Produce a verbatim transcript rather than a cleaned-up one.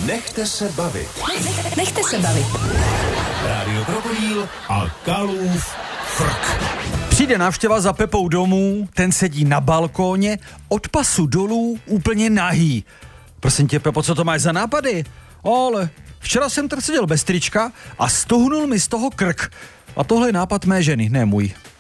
Nechte se bavit. Nechte se bavit. Rádio Krokodýl a Kalův frk. Přijde návštěva za Pepou domů, ten sedí na balkóně, od pasu dolů úplně nahý. Prosím tě, Pepo, co to máš za nápady? Ale včera jsem tak seděl bez trička a stuhnul mi z toho krk. A tohle je nápad mé ženy, ne můj.